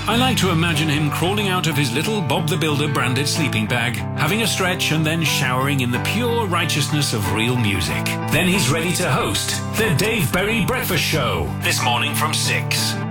I like to imagine him crawling out of his little Bob the Builder branded sleeping bag, having a stretch and then showering in the pure righteousness of real music. Then he's ready to host the Dave Berry Breakfast Show this morning from 6.